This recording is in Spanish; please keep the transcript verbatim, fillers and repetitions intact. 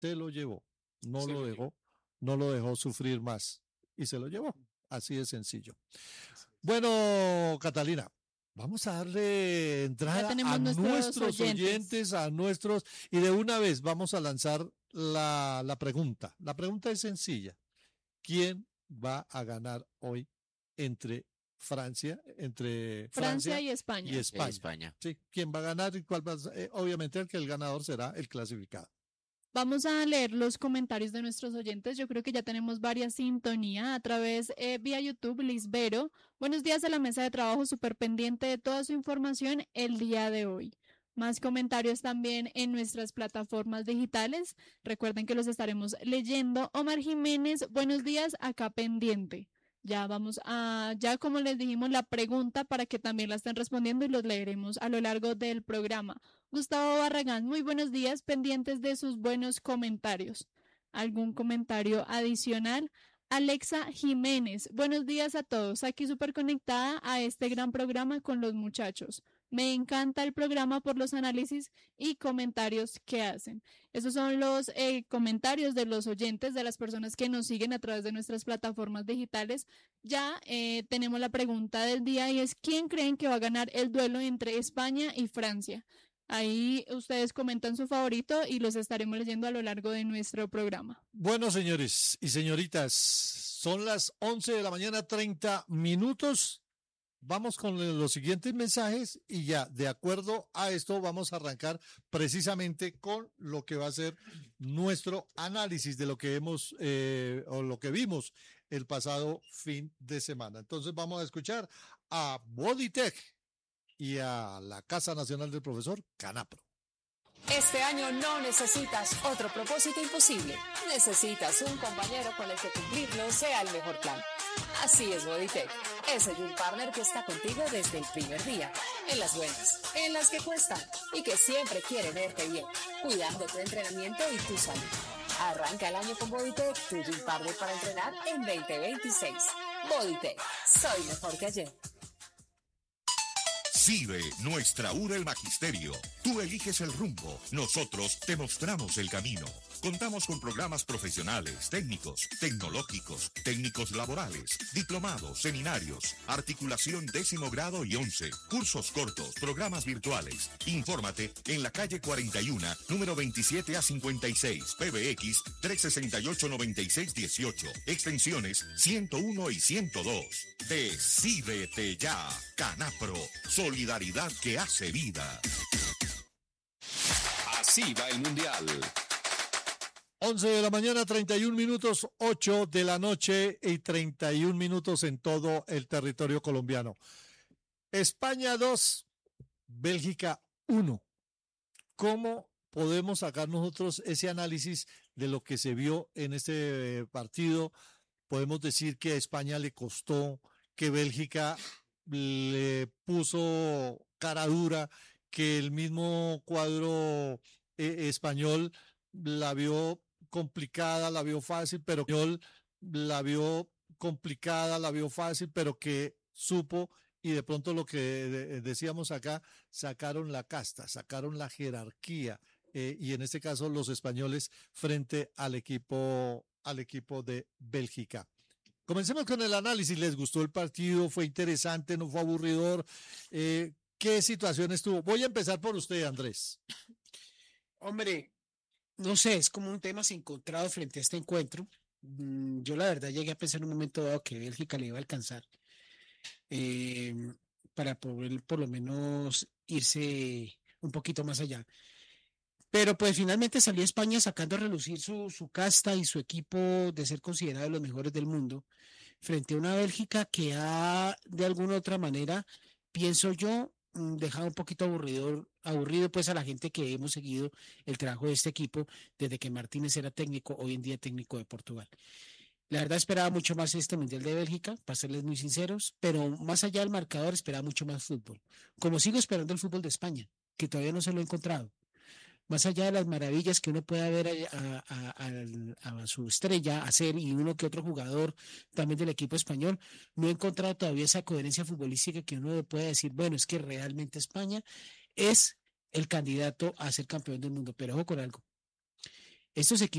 se lo llevó, no Se lo lo dejó, no lo dejó sufrir más y se lo llevó, así de sencillo. Bueno, Catalina, vamos a darle Ya entrada tenemos a nuestros nuestros oyentes. oyentes. a nuestros, y de una vez vamos a lanzar la, la pregunta. La pregunta es sencilla. ¿Quién va a ganar hoy entre Francia, entre Francia Francia y España. y España? España. Sí, ¿quién va a ganar y cuál va a ser? Eh, obviamente el que el ganador será el clasificado. Vamos a leer los comentarios de nuestros oyentes. Yo creo que ya tenemos varias sintonía a través eh, vía YouTube. Lisbero, buenos días a la mesa de trabajo, súper pendiente de toda su información el día de hoy. Más comentarios también en nuestras plataformas digitales. Recuerden que los estaremos leyendo. Omar Jiménez, buenos días, acá pendiente. Ya vamos a, ya como les dijimos, la pregunta para que también la estén respondiendo y los leeremos a lo largo del programa. Gustavo Barragán, muy buenos días, pendientes de sus buenos comentarios. ¿Algún comentario adicional? Alexa Jiménez, buenos días a todos. Aquí súper conectada a este gran programa con los muchachos. Me encanta el programa por los análisis y comentarios que hacen. Esos son los eh, comentarios de los oyentes, de las personas que nos siguen a través de nuestras plataformas digitales. Ya eh, tenemos la pregunta del día y es ¿quién creen que va a ganar el duelo entre España y Francia? Ahí ustedes comentan su favorito y los estaremos leyendo a lo largo de nuestro programa. Bueno, señores y señoritas, son las once de la mañana, treinta minutos. Vamos con los siguientes mensajes y ya, de acuerdo a esto, vamos a arrancar precisamente con lo que va a ser nuestro análisis de lo que hemos eh, o lo que vimos el pasado fin de semana. Entonces vamos a escuchar a Bodytech y a la Casa Nacional del Profesor, Canapro. Este año no necesitas otro propósito imposible. Necesitas un compañero con el que cumplirlo sea el mejor plan. Así es Bodytech. Ese Gym Partner que está contigo desde el primer día. En las buenas, en las que cuestan y que siempre quiere verte bien. Cuidando tu entrenamiento y tu salud. Arranca el año con Bodytech, tu Gym Partner para entrenar en veinte veintiséis. Bodytech. Soy mejor que ayer. CIDE, nuestra U del Magisterio. Tú eliges el rumbo, nosotros te mostramos el camino. Contamos con programas profesionales, técnicos, tecnológicos, técnicos laborales, diplomados, seminarios, articulación décimo grado y once, cursos cortos, programas virtuales. Infórmate en la calle cuarenta y uno, número veintisiete a cincuenta y seis, P B X trescientos sesenta y ocho, noventa y seis dieciocho, extensiones ciento uno y ciento dos. Decídete ya, Canapro, solidaridad que hace vida. Así va el Mundial. once de la mañana, treinta y un minutos, ocho de la noche y treinta y un minutos en todo el territorio colombiano. España dos, Bélgica uno. ¿Cómo podemos sacar nosotros ese análisis de lo que se vio en este partido? Podemos decir que a España le costó, que Bélgica le puso cara dura, que el mismo cuadro eh, español la vio complicada, la vio fácil, pero la vio complicada, la vio fácil, pero que supo, y de pronto lo que decíamos acá, sacaron la casta, sacaron la jerarquía, eh, y en este caso los españoles frente al equipo, al equipo de Bélgica. Comencemos con el análisis. ¿Les gustó el partido? ¿Fue interesante? ¿No fue aburridor? Eh, ¿Qué situaciones tuvo? Voy a empezar por usted, Andrés. Hombre, no sé, es como un tema sin encontrado frente a este encuentro. Yo la verdad llegué a pensar en un momento dado que Bélgica le iba a alcanzar eh, para poder por lo menos irse un poquito más allá. Pero pues finalmente salió España sacando a relucir su, su casta y su equipo de ser considerado los mejores del mundo frente a una Bélgica que ha de alguna u otra manera, pienso yo, dejado un poquito aburrido, aburrido pues a la gente que hemos seguido el trabajo de este equipo desde que Martínez era técnico, hoy en día técnico de Portugal. La verdad esperaba mucho más este Mundial de Bélgica, para serles muy sinceros, pero más allá del marcador esperaba mucho más fútbol. Como sigo esperando el fútbol de España, que todavía no se lo he encontrado. Más allá de las maravillas que uno pueda ver a, a, a, a su estrella hacer y uno que otro jugador también del equipo español, no he encontrado todavía esa coherencia futbolística que uno pueda decir, bueno, es que realmente España es el candidato a ser campeón del mundo. Pero ojo con algo, estos equipos